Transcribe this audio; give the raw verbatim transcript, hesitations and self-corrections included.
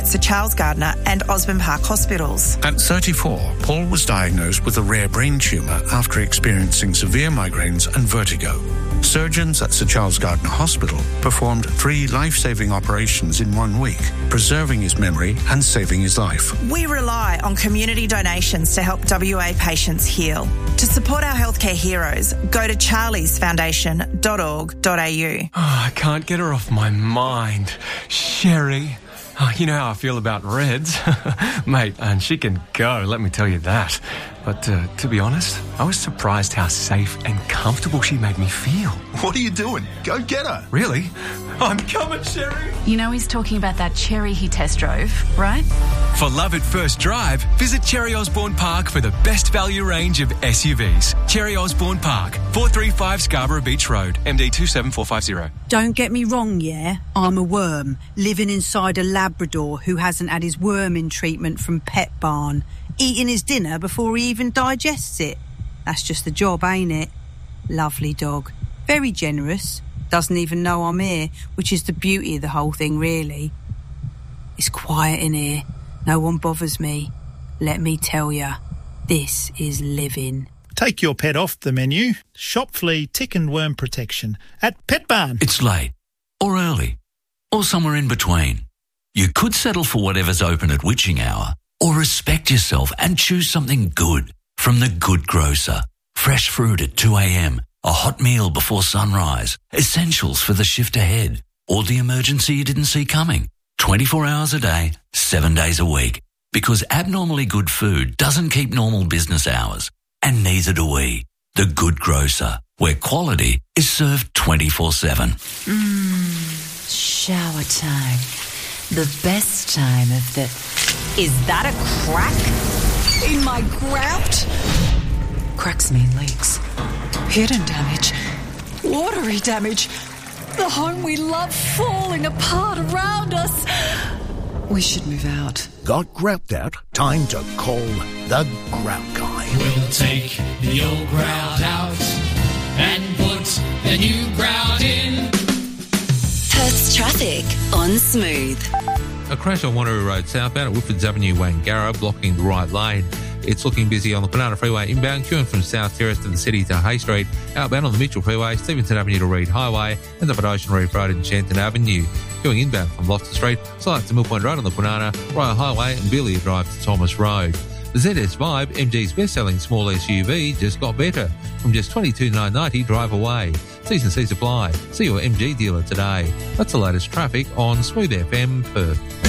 at Sir Charles Gardner and Osborne Park hospitals. At thirty-four, Paul was diagnosed with a rare brain tumour after experiencing severe migraines and vertigo. Surgeons at Sir Charles Gardner Hospital performed three life-saving operations in one week, preserving his memory and saving his life. We rely on community donations to help W A patients heal. To support our healthcare heroes, go to charlies foundation dot org dot a u. Oh, I can't get her off my mind. Sherry. Oh, you know how I feel about Reds. Mate, and she can go, let me tell you that. But uh, to be honest, I was surprised how safe and comfortable she made me feel. What are you doing? Go get her. Really? I'm coming, Sherry. You know he's talking about that Cherry he test drove, right? For love at first drive, visit Cherry Osborne Park for the best value range of S U Vs. Cherry Osborne Park, four thirty-five Scarborough Beach Road, M D two seven four five zero. Don't get me wrong, yeah? I'm a worm, living inside a Labrador who hasn't had his worming treatment from Pet Barn, eating his dinner before he even digests it. That's just the job, ain't it? Lovely dog. Very generous. Doesn't even know I'm here, which is the beauty of the whole thing, really. It's quiet in here. No one bothers me. Let me tell ya, this is living. Take your pet off the menu. Shop flea, tick and worm protection at Pet Barn. It's late, or early, or somewhere in between. You could settle for whatever's open at witching hour, or respect yourself and choose something good from The Good Grocer. Fresh fruit at two a.m, a hot meal before sunrise, essentials for the shift ahead, or the emergency you didn't see coming. twenty-four hours a day, seven days a week. Because abnormally good food doesn't keep normal business hours, and neither do we. The Good Grocer, where quality is served twenty-four seven. Mmm, shower time. The best time of the... Is that a crack in my grout? Cracks mean leaks. Hidden damage. Watery damage. The home we love falling apart around us. We should move out. Got grout out? Time to call the Grout Guy. We'll take the old grout out and put the new grout in. Perth's traffic on Smooth. A crash on Wanneroo Road southbound at Woodfords Avenue, Wangara, blocking the right lane. It's looking busy on the Banana Freeway inbound, queuing from South Terrace to the city to Hay Street, outbound on the Mitchell Freeway, Stevenson Avenue to Reed Highway, and up at Ocean Reef Road and Shenton Avenue. Queuing inbound from Gloucester Street, Select to Mill Point Road on the Banana, Royal Highway and Belia Drive to Thomas Road. The Z S Vibe, M G's best-selling small S U V, just got better. From just twenty-two thousand nine hundred ninety dollars drive away. T's and C's apply. See your M G dealer today. That's the latest traffic on Smooth F M Perth.